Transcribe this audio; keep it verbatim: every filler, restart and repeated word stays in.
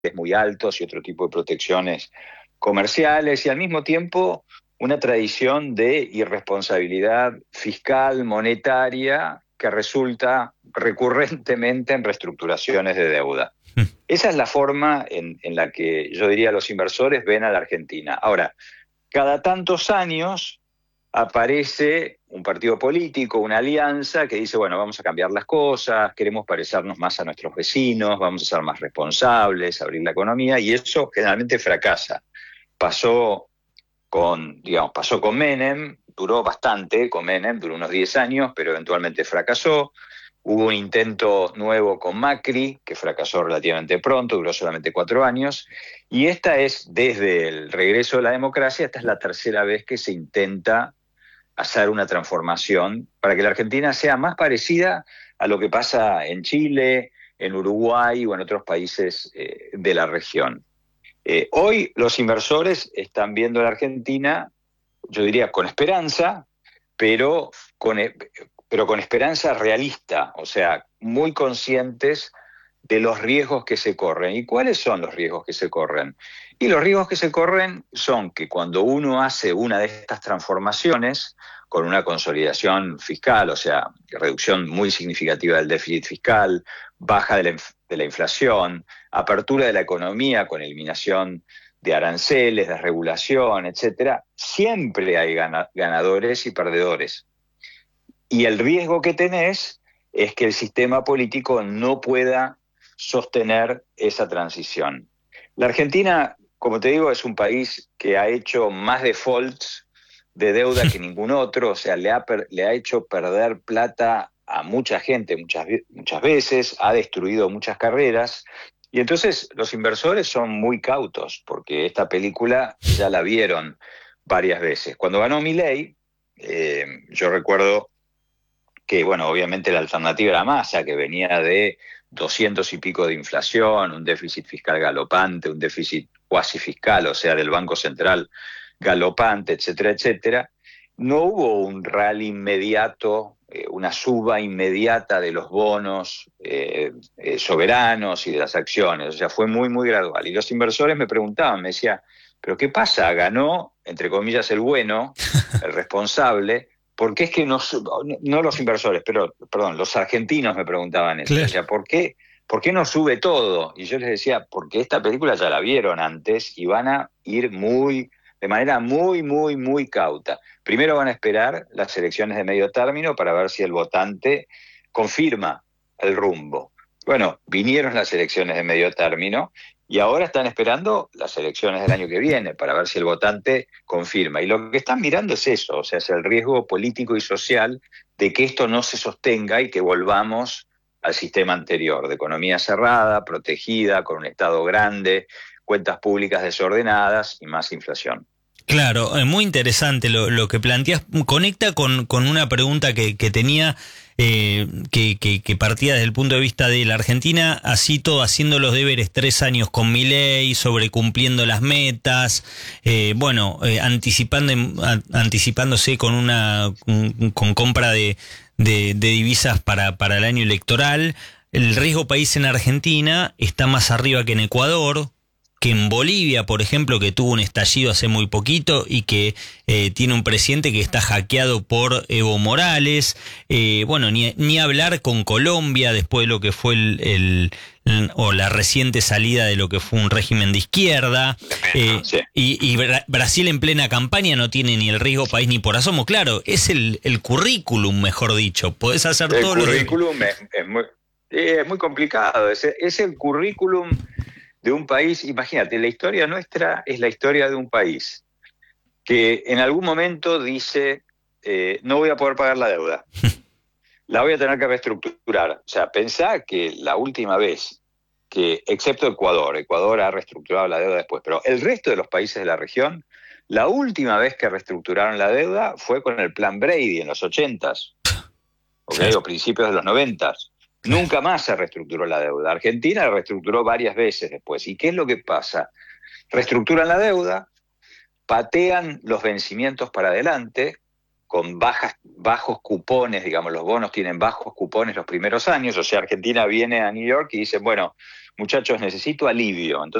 muy altos y otro tipo de protecciones comerciales, y al mismo tiempo una tradición de irresponsabilidad fiscal, monetaria, que resulta recurrentemente en reestructuraciones de deuda. Esa es la forma en, en la que yo diría los inversores ven a la Argentina. Ahora, cada tantos años aparece un partido político, una alianza que dice, bueno, vamos a cambiar las cosas, queremos parecernos más a nuestros vecinos, vamos a ser más responsables, abrir la economía, y eso generalmente fracasa. Pasó con, digamos, pasó con Menem, duró bastante con Menem, duró unos diez años, pero eventualmente fracasó. Hubo un intento nuevo con Macri, que fracasó relativamente pronto, duró solamente cuatro años, y esta es, desde el regreso de la democracia, esta es la tercera vez que se intenta hacer una transformación para que la Argentina sea más parecida a lo que pasa en Chile, en Uruguay o en otros países eh, de la región. Eh, hoy los inversores están viendo a la Argentina, yo diría, con esperanza, pero con, pero con esperanza realista, o sea, muy conscientes de los riesgos que se corren. ¿Y cuáles son los riesgos que se corren? Y los riesgos que se corren son que cuando uno hace una de estas transformaciones, con una consolidación fiscal, o sea, reducción muy significativa del déficit fiscal, baja de la, de la inflación, apertura de la economía con eliminación de aranceles, de regulación, etcétera, siempre hay ganadores y perdedores. Y el riesgo que tenés es que el sistema político no pueda sostener esa transición. La Argentina, como te digo, es un país que ha hecho más defaults de deuda que ningún otro, o sea, le ha, le ha hecho perder plata a mucha gente muchas, muchas veces, ha destruido muchas carreras, y entonces los inversores son muy cautos, porque esta película ya la vieron varias veces. Cuando ganó Milei, eh, yo recuerdo que, bueno, obviamente la alternativa era Massa, que venía de doscientos y pico de inflación, un déficit fiscal galopante, un déficit cuasi fiscal, o sea, del Banco Central galopante, etcétera, etcétera. No hubo un rally inmediato, eh, una suba inmediata de los bonos eh, eh, soberanos y de las acciones, o sea, fue muy, muy gradual. Y los inversores me preguntaban, me decían, ¿pero qué pasa? Ganó, entre comillas, el bueno, el responsable. ¿Por qué es que no, no los inversores, pero, perdón, los argentinos me preguntaban eso? Claro. O sea, ¿por qué, ¿por qué no sube todo? Y yo les decía, porque esta película ya la vieron antes y van a ir muy, de manera muy, muy, muy cauta. Primero van a esperar las elecciones de medio término para ver si el votante confirma el rumbo. Bueno, vinieron las elecciones de medio término y ahora están esperando las elecciones del año que viene para ver si el votante confirma. Y lo que están mirando es eso, o sea, es el riesgo político y social de que esto no se sostenga y que volvamos al sistema anterior, de economía cerrada, protegida, con un Estado grande, cuentas públicas desordenadas y más inflación. Claro, es muy interesante lo, lo que planteas. Conecta con, con una pregunta que, que tenía, eh, que, que, que partía desde el punto de vista de la Argentina, así todo haciendo los deberes, tres años con Milei, sobrecumpliendo las metas, eh, bueno, eh, anticipando, a, anticipándose con una con, con compra de, de, de divisas para, para el año electoral. El riesgo país en Argentina está más arriba que en Ecuador, que en Bolivia, por ejemplo, que tuvo un estallido hace muy poquito y que eh, tiene un presidente que está hackeado por Evo Morales. Eh, bueno, ni, ni hablar con Colombia después de lo que fue el, el, el o la reciente salida de lo que fue un régimen de izquierda. Eh, Sí. y, y Bra- Brasil en plena campaña no tiene ni el riesgo país ni por asomo. Claro, es el, el currículum, mejor dicho. Podés hacer El todo lo que... currículum es, es, muy, es muy complicado, es, es el currículum de un país. Imagínate, la historia nuestra es la historia de un país que en algún momento dice, eh, no voy a poder pagar la deuda, la voy a tener que reestructurar. O sea, pensá que la última vez que, excepto Ecuador, Ecuador ha reestructurado la deuda después, pero el resto de los países de la región, la última vez que reestructuraron la deuda fue con el Plan Brady en los ochentas, ¿okay? Claro, O principios de los noventas. claro. Nunca más se reestructuró la deuda. Argentina la reestructuró varias veces después. ¿Y qué es lo que pasa? Reestructuran la deuda, patean los vencimientos para adelante, con bajas, bajos cupones, digamos, los bonos tienen bajos cupones los primeros años, o sea, Argentina viene a New York y dice, bueno, muchachos, necesito alivio. Entonces,